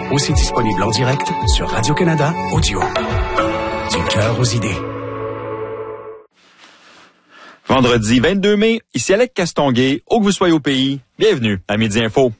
Aussi disponible en direct sur Radio-Canada Audio. Du cœur aux idées. Vendredi 22 mai, ici Alec Castonguay, où que vous soyez au pays, bienvenue à Midi Info.